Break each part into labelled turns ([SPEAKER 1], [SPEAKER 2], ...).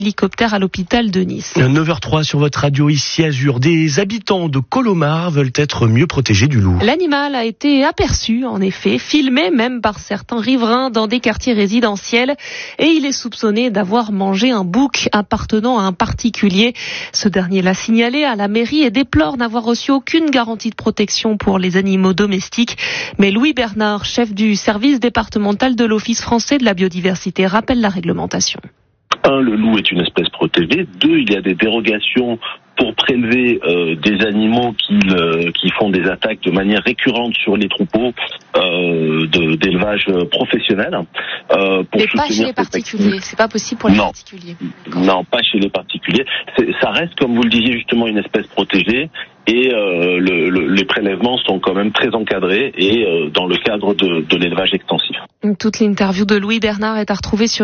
[SPEAKER 1] Hélicoptère à l'hôpital de Nice.
[SPEAKER 2] 9h03 sur votre radio ici Azur. Des habitants de Colomar veulent être mieux protégés du loup.
[SPEAKER 1] L'animal a été aperçu, en effet, filmé même par certains riverains dans des quartiers résidentiels et il est soupçonné d'avoir mangé un bouc appartenant à un particulier. Ce dernier l'a signalé à la mairie et déplore n'avoir reçu aucune garantie de protection pour les animaux domestiques. Mais Louis Bernard, chef du service départemental de l'Office français de la biodiversité, rappelle la réglementation.
[SPEAKER 3] 1, le loup est une espèce protégée. 2, il y a des dérogations pour prélever des animaux qui font des attaques de manière récurrente sur les troupeaux d'élevage professionnel.
[SPEAKER 1] Mais pas chez les particuliers, c'est pas possible pour les particuliers.
[SPEAKER 3] Non, pas chez les particuliers. Ça reste, comme vous le disiez justement, une espèce protégée. Et les prélèvements sont quand même très encadrés et dans le cadre de l'élevage extensif.
[SPEAKER 1] Toute l'interview de Louis Bernard est à retrouver sur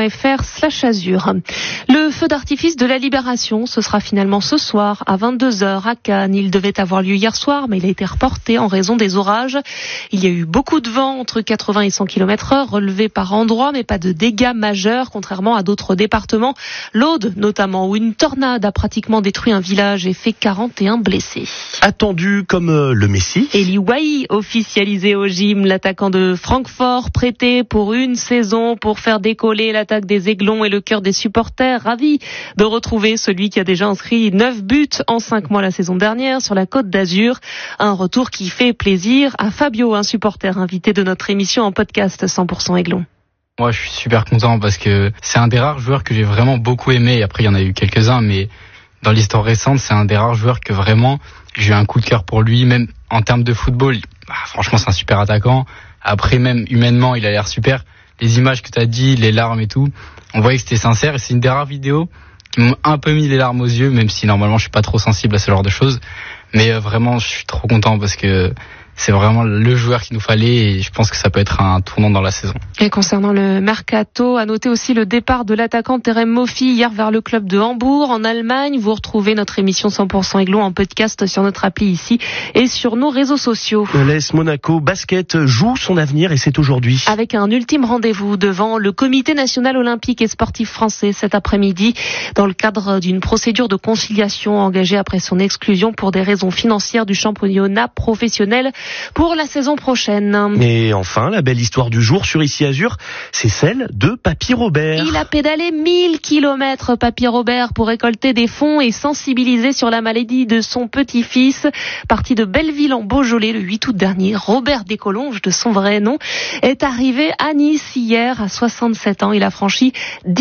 [SPEAKER 1] ici.fr/azur. Le feu d'artifice de la Libération, ce sera finalement ce soir à 22h à Cannes. Il devait avoir lieu hier soir, mais il a été reporté en raison des orages. Il y a eu beaucoup de vent, entre 80 et 100 km/h, relevé par endroits, mais pas de dégâts majeurs, contrairement à d'autres départements. L'Aude, notamment, où une tornade a pratiquement détruit un village et fait 41 blessés.
[SPEAKER 2] Attendu comme le Messi.
[SPEAKER 1] Eli Wahi, officialisé au gym, l'attaquant de Francfort, prêté pour une saison pour faire décoller l'attaque des Aiglons et le cœur des supporters, ravis de retrouver celui qui a déjà inscrit 9 buts en 5 mois la saison dernière sur la Côte d'Azur. Un retour qui fait plaisir à Fabio, un supporter invité de notre émission en podcast 100% Aiglons.
[SPEAKER 4] Moi, je suis super content parce que c'est un des rares joueurs que j'ai vraiment beaucoup aimé. Après, il y en a eu quelques-uns, mais dans l'histoire récente, c'est un des rares joueurs que vraiment j'ai eu un coup de cœur pour lui, même en termes de football. Franchement, c'est un super attaquant. Après, même humainement, il a l'air super. Les images que tu as dit, les larmes et tout, on voyait que c'était sincère. Et c'est une des rares vidéos qui m'ont un peu mis les larmes aux yeux, même si normalement je suis pas trop sensible à ce genre de choses. Mais vraiment, je suis trop content parce que c'est vraiment le joueur qu'il nous fallait et je pense que ça peut être un tournant dans la saison.
[SPEAKER 1] Et concernant le mercato, à noter aussi le départ de l'attaquant Terem Moffi hier vers le club de Hambourg en Allemagne. Vous retrouvez notre émission 100% Aiglon en podcast sur notre appli ici et sur nos réseaux sociaux.
[SPEAKER 2] L'AS Monaco Basket joue son avenir et c'est aujourd'hui.
[SPEAKER 1] Avec un ultime rendez-vous devant le Comité national olympique et sportif français cet après-midi dans le cadre d'une procédure de conciliation engagée après son exclusion pour des raisons financières du championnat professionnel pour la saison prochaine.
[SPEAKER 2] Et enfin, la belle histoire du jour sur Ici Azur, c'est celle de Papy Robert.
[SPEAKER 1] Il a pédalé 1000 kilomètres, Papy Robert, pour récolter des fonds et sensibiliser sur la maladie de son petit-fils. Parti de Belleville en Beaujolais le 8 août dernier, Robert Descolonges, de son vrai nom, est arrivé à Nice hier à 67 ans. Il a franchi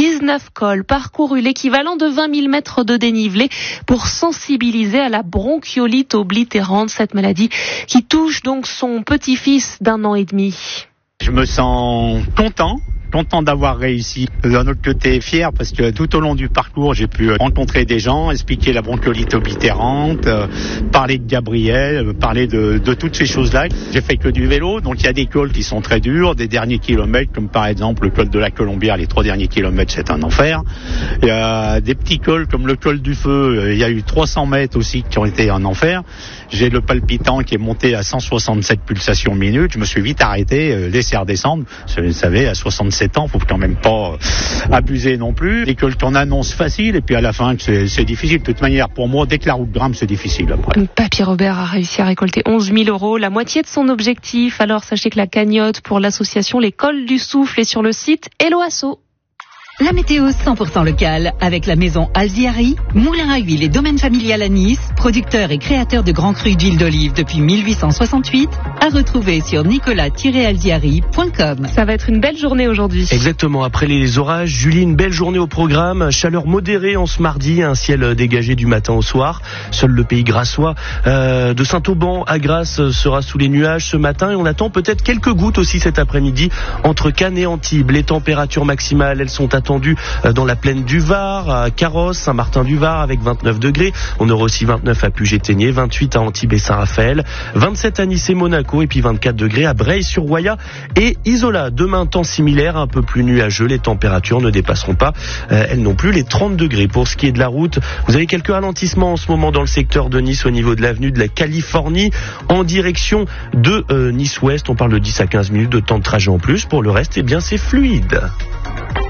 [SPEAKER 1] 19 cols, parcouru l'équivalent de 20 000 mètres de dénivelé pour sensibiliser à la bronchiolite oblitérante, cette maladie qui touche donc son petit-fils d'1 an et demi.
[SPEAKER 5] Je me sens content d'avoir réussi. D'un autre côté, fier parce que tout au long du parcours, j'ai pu rencontrer des gens, expliquer la bronchiolite oblitérante, parler de Gabriel, parler de toutes ces choses-là. J'ai fait que du vélo, donc il y a des cols qui sont très durs, des derniers kilomètres, comme par exemple le col de la Colombière, les 3 derniers kilomètres, c'est un enfer. Il y a des petits cols comme le col du Feu, il y a eu 300 mètres aussi qui ont été un enfer. J'ai le palpitant qui est monté à 167 pulsations minutes. Je me suis vite arrêté, laissé redescendre. Vous savez, à 67 ans, faut quand même pas abuser non plus. Les cols qu'on annonce facile et puis à la fin, c'est difficile. De toute manière, pour moi, dès que la route grimpe, c'est difficile après.
[SPEAKER 1] Papy Robert a réussi à récolter 11 000 €, la moitié de son objectif. Alors sachez que la cagnotte pour l'association Les Cols du Souffle est sur le site Helloasso.
[SPEAKER 6] La météo 100% locale avec la maison Alziari, moulin à huile et domaine familial à Nice, producteur et créateur de grands crus d'huile d'olive depuis 1868, à retrouver sur nicolas-alziari.com.
[SPEAKER 1] Ça va être une belle journée aujourd'hui.
[SPEAKER 2] Exactement, après les orages, Julie, une belle journée au programme, chaleur modérée en ce mardi, un ciel dégagé du matin au soir. Seul le pays grassois de Saint-Auban à Grasse sera sous les nuages ce matin et on attend peut-être quelques gouttes aussi cet après-midi entre Cannes et Antibes. Les températures maximales, elles sont attendues dans la plaine du Var, à Carros, Saint-Martin-du-Var avec 29 degrés. On aura aussi 29 à Puget-Théniers, 28 à Antibes et Saint-Raphaël, 27 à Nice et Monaco et puis 24 degrés à Breil-sur-Roya et Isola. Demain, temps similaire, un peu plus nuageux. Les températures ne dépasseront pas, elles non plus, les 30 degrés. Pour ce qui est de la route, vous avez quelques ralentissements en ce moment dans le secteur de Nice au niveau de l'avenue de la Californie en direction de Nice-Ouest. On parle de 10 à 15 minutes de temps de trajet en plus. Pour le reste, eh bien, c'est fluide.